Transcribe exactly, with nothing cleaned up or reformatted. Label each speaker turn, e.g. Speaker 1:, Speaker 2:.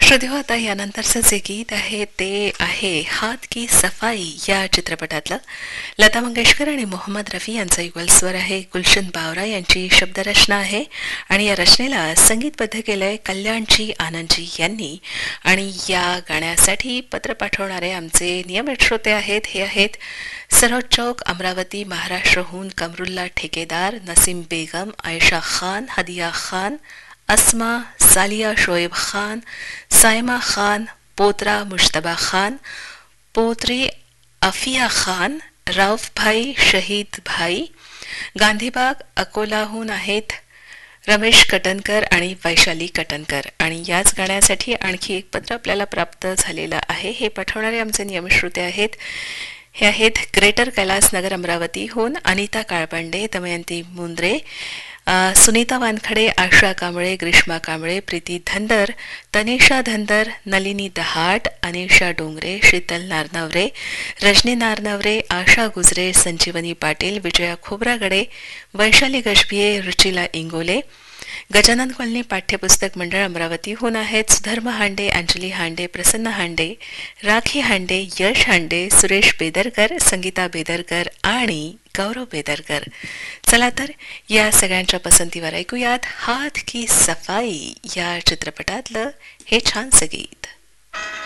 Speaker 1: श्रोते हो, आता यानंतरचं जे गीत आहे ते आहे हात की सफाई या चित्रपटातलं. लता मंगेशकर आणि मोहम्मद रफी यांचा युगल स्वर आहे. गुलशन बावरा यांची शब्दरचना आहे आणि या रचनेला संगीतबद्ध केलंय कल्याणजी आनंदजी यांनी. आणि या गाण्यासाठी पत्र पाठवणारे आमचे नियमित श्रोते आहेत. हे आहेत सरोज चौक, अमरावती, महाराष्ट्रहून कमरुल्ला ठेकेदार, नसीम बेगम, आयशा खान, हदिया खान, अस्मा, सालिया शोएब खान, सायमा खान, पोत्रा मुश्तबा खान, पोत्री अफिया खान, राऊफ भाई, शहीद भाई, गांधीबाग अकोलाहून आहेत रमेश कटनकर आणि वैशाली कटनकर. आणि याच गाण्यासाठी आणखी एक पत्र आपल्याला प्राप्त झालेलं आहे. हे पाठवणारे आमचे नियमित श्रोते आहेत. हे आहेत ग्रेटर कैलासनगर अमरावतीहून अनिता काळपांडे, दमयंती मुंद्रे, सुनीता वानखडे, आशा कांबळे, ग्रीष्मा कांबळे, प्रीती धंदर, तनिषा धंदर, नलिनी दहाट, अनिशा डोंगरे, शीतल नारनवरे, रजनी नारनवरे, आशा गुजरे, संजीवनी पाटील, विजया खोब्रागडे, वैशाली गजभिये, रुचिला इंगोले, गजानन कॉलनी पाठ्यपुस्तक मंडळ अमरावतीहून आहेत सुधर्म हांडे, अंजली हांडे, प्रसन्न हांडे, राखी हांडे, यश हांडे, सुरेश बेदरकर, संगीता बेदरकर आणि गौरव बेदरकर. चला तर या सगळ्यांच्या पसंतीवर ऐकूयात हात की सफाई या चित्रपटातलं हे छानसं गीत.